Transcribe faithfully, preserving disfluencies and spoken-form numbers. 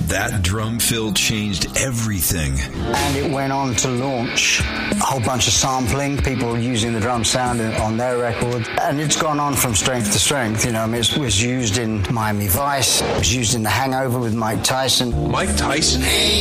That drum fill changed everything. And it went on to launch a whole bunch of sampling, people using the drum sound on their record. And it's gone on from strength to strength. You know, I mean, it was used in Miami Vice, it was used in The Hangover with Mike Tyson. Mike Tyson?